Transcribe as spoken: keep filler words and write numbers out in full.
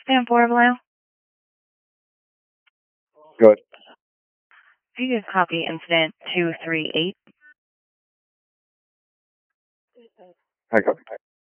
Sam four Blue. Good. If you could copy incident two three eight. I copy.